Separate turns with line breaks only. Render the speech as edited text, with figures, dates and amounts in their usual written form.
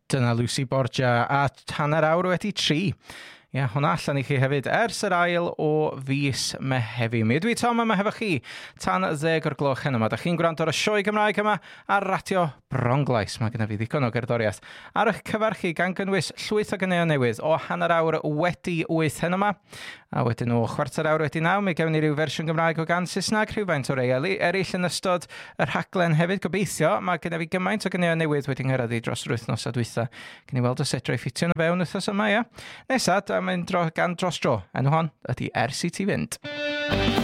Dyna Lucy Borgia a hanner awr wedi 3. Ie, hwnna allan i chi hefyd ers yr ail o fis Mehefin. Mi ydw i Tom yma hefo chi tan 10 o'r gloch hyn yma. Da chi'n gwrando ar y sioe Gymraeg yma ar radio Bronglais. Mae gennym fi ddigon o gerddoriaeth ar eich cyfarch chi gan gynnwys llwyth o ganeuon newydd o hanner awr wedi 8 hyn yma. A wedyn o chwarter awr wedi 9, mi gewn ni ryw fersiwn Gymraeg o gan Saesneg, rhywfaint o rei eraill yn ystod yr rhaglen hefyd. Gobeithio, mae gennym fi gymaint o ganeuon newydd wedi nghyrraedd i dros yr wythnos a dwytha. Cyn i weld os edrych ffitio yn y fewn wythnos yma, ia. Nesa, mynd dros dro. Enw hon ydy Ers i ti fynd.